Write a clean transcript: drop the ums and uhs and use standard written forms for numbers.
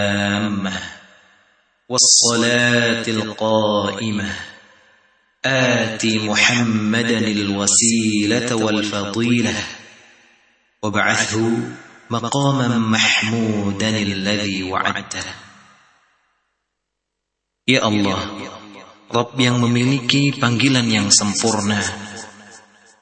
التامة والصلاة القائمة آت محمدا الوسيلة والفضيلة وابعثه مقاما محمودا الذي وعدته. Ya Allah, Rabb yang memiliki panggilan yang sempurna,